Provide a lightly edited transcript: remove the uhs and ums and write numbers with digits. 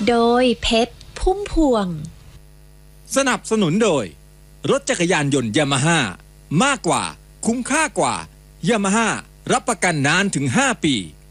โดยเพชรพุ่มพวงสนับสนุนโดยรถจักรยานยนต์ยามาฮ่ามากกว่าคุ้มค่ากว่ายามาฮ่ารับประกันนานถึง5 ปี